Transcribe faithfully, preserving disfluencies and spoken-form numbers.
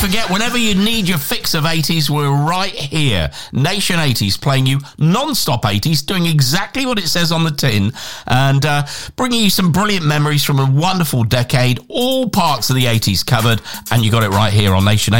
forget, whenever you need your fix of eighties, we're right here. Nation eighties, playing you non-stop eighties, doing exactly what it says on the tin, and uh, bringing you some brilliant memories from a wonderful decade, all parts of the eighties covered, and you got it right here on Nation eighties.